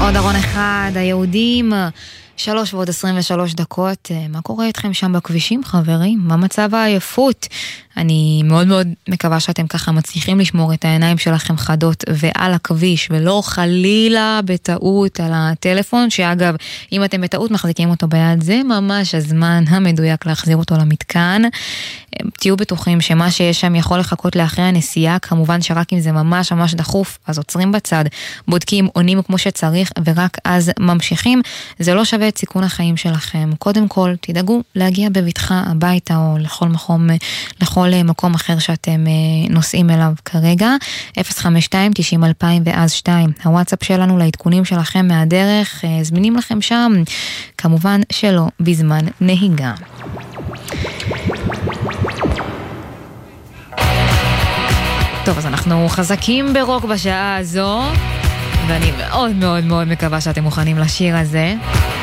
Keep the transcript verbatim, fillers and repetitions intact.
עוד ארון אחד, היהודים, שלוש ועוד עשרים ושלוש דקות. מה קורה איתכם שם בכבישים, חברים? מה מצב העייפות? אני מאוד מאוד מקווה שאתם ככה מצליחים לשמור את העיניים שלכם חדות ועל הכביש, ולא חלילה בטעות על הטלפון, שאגב, אם אתם בטעות מחזיקים אותו ביד, זה ממש הזמן המדויק להחזיר אותו למתקן. תהיו בטוחים שמה שיש שם יכול לחכות לאחרי הנסיעה, כמובן שרק אם זה ממש ממש דחוף, אז עוצרים בצד, בודקים, עונים כמו שצריך, ורק אז ממשיכים. זה לא שווה את סיכון החיים שלכם. קודם כל, תדאגו להגיע בביטחה הביתה, או לכל מקום, לכל מקום אחר שאתם נוסעים אליו כרגע. אפס חמש שתיים תשעים אלפיים ואז שתיים. הוואטסאפ שלנו לעדכונים שלכם מהדרך, זמינים לכם שם, כמובן שלא בזמן נהיגה. טוב, אז אנחנו חזקים ברוק בשעה הזו, ואני מאוד מאוד מאוד מקווה שאתם מוכנים לשיר הזה.